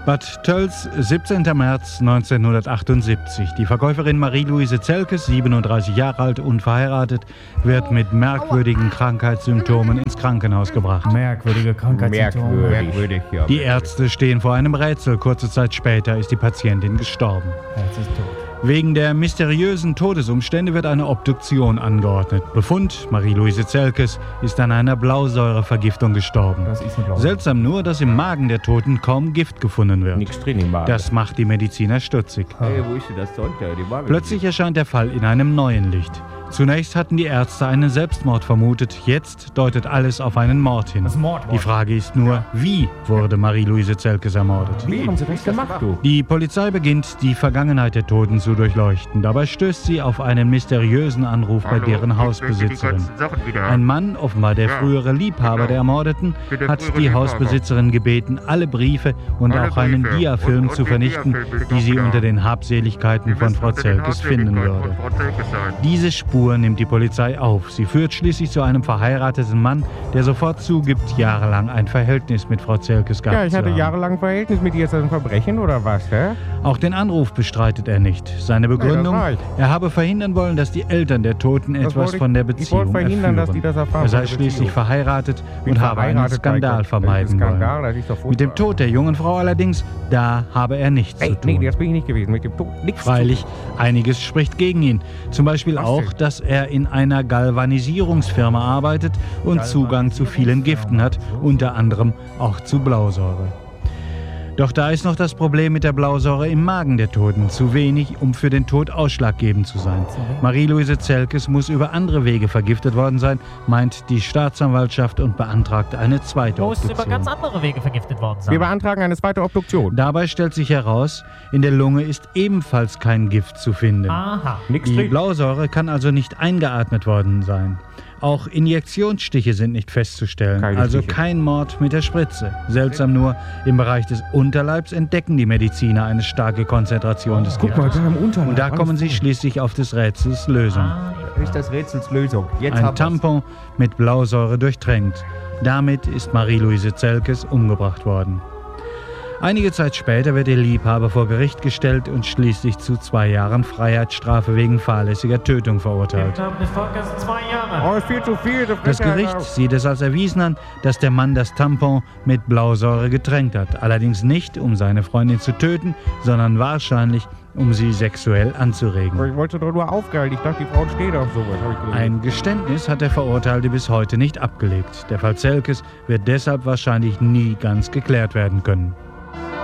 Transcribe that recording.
Bad Tölz, 17. März 1978. Die Verkäuferin Marie-Louise Zelkes, 37 Jahre alt, unverheiratet, wird mit merkwürdigen Krankheitssymptomen ins Krankenhaus gebracht. Merkwürdige Krankheitssymptome. Merkwürdig, ja. Die Ärzte stehen vor einem Rätsel. Kurze Zeit später ist die Patientin gestorben. Jetzt ist tot. Wegen der mysteriösen Todesumstände wird eine Obduktion angeordnet. Befund: Marie-Louise Zelkes ist an einer Blausäurevergiftung gestorben. Das ist eine Blausäure. Seltsam nur, dass im Magen der Toten kaum Gift gefunden wird. Nichts drin im Magen. Das macht die Mediziner stutzig. Hey, wo ist denn das Zeug da? Die Magen. Plötzlich erscheint der Fall in einem neuen Licht. Zunächst hatten die Ärzte einen Selbstmord vermutet, jetzt deutet alles auf einen Mord hin. Das Mord. Die Frage ist nur, wie wurde Marie-Louise Zelkes ermordet? Wie haben Sie das gemacht, du? Die Polizei beginnt, die Vergangenheit der Toten zu durchleuchten. Dabei stößt sie auf einen mysteriösen Anruf bei deren Hausbesitzerin. Ein Mann, offenbar der frühere Liebhaber der Ermordeten, hat die Hausbesitzerin gebeten, alle Briefe und auch einen Diafilm zu vernichten, die sie unter den Habseligkeiten von Frau Zelkes finden würde. Diese Spur nimmt die Polizei auf. Sie führt schließlich zu einem verheirateten Mann, der sofort zugibt, jahrelang ein Verhältnis mit Frau Zelkes gehabt zu haben. Ja, ich hatte jahrelang ein Verhältnis mit ihr. Ist das ein Verbrechen oder was, hä? Auch den Anruf bestreitet er nicht. Seine Begründung, er habe verhindern wollen, dass die Eltern der Toten etwas von der Beziehung Ich wollte verhindern, dass die das erfahren. Er sei schließlich verheiratet und habe einen Skandal vermeiden wollen. Mit dem Tod der jungen Frau allerdings, da habe er nichts zu tun. Nee, das bin ich nicht gewesen. Mit dem Tod nichts zu tun. Freilich, einiges spricht gegen ihn. Zum Beispiel auch, dass er in einer Galvanisierungsfirma arbeitet und Zugang zu vielen Giften hat, unter anderem auch zu Blausäure. Doch da ist noch das Problem mit der Blausäure im Magen der Toten. Zu wenig, um für den Tod ausschlaggebend zu sein. Marie-Louise Zelkes muss über andere Wege vergiftet worden sein, meint die Staatsanwaltschaft und beantragt eine zweite Muss Obduktion. über ganz andere Wege vergiftet worden sein. Wir beantragen eine zweite Obduktion. Dabei stellt sich heraus, in der Lunge ist ebenfalls kein Gift zu finden. Aha. Nichts Die drin. Blausäure kann also nicht eingeatmet worden sein. Auch Injektionsstiche sind nicht festzustellen, Keine also Stiche. kein Mord mit der Spritze. Seltsam nur, im Bereich des Unterleibs entdecken die Mediziner eine starke Konzentration des Guck mal, Giftes. da im Unterleib. Und da kommen alles sie drin. schließlich auf des Rätsels Lösung. Ist das Rätsels Lösung. Jetzt Ein haben wir's. Tampon mit Blausäure durchtränkt. Damit ist Marie-Louise Zelkes umgebracht worden. Einige Zeit später wird ihr Liebhaber vor Gericht gestellt und schließlich zu 2 Jahren Freiheitsstrafe wegen fahrlässiger Tötung verurteilt. Im Namen des Volkes 2 Jahre. Oh, ist viel zu viel. Das Gericht sieht es als erwiesen an, dass der Mann das Tampon mit Blausäure getränkt hat. Allerdings nicht, um seine Freundin zu töten, sondern wahrscheinlich, um sie sexuell anzuregen. Ich wollte doch nur aufgehalten. Ich dachte, die Frauen stehen auf sowas. Hab ich gelesen. Ein Geständnis hat der Verurteilte bis heute nicht abgelegt. Der Fall Zelkes wird deshalb wahrscheinlich nie ganz geklärt werden können.